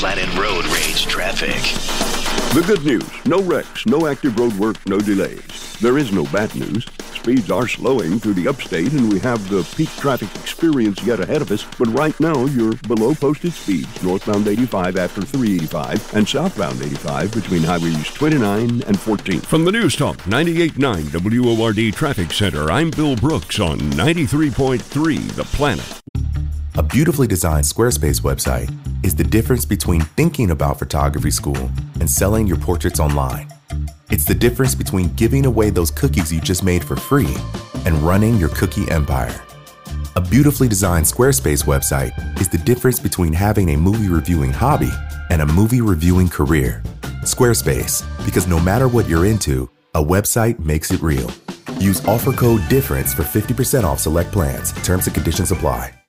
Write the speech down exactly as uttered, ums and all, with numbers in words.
Planet road rage traffic. The good news, no wrecks, no active road work, no delays. There is no bad news. Speeds are slowing through the upstate, and we have the peak traffic experience yet ahead of us. But right now, you're below posted speeds, northbound eighty-five after three eighty-five, and southbound eighty-five between highways twenty-nine and fourteen. From the News Talk ninety-eight point nine W O R D Traffic Center, I'm Bill Brooks on ninety-three point three The Planet. A beautifully designed Squarespace website is the difference between thinking about photography school and selling your portraits online. It's the difference between giving away those cookies you just made for free and running your cookie empire. A beautifully designed Squarespace website is the difference between having a movie reviewing hobby and a movie reviewing career. Squarespace, because no matter what you're into, a website makes it real. Use offer code DIFFERENCE for fifty percent off select plans. Terms and conditions apply.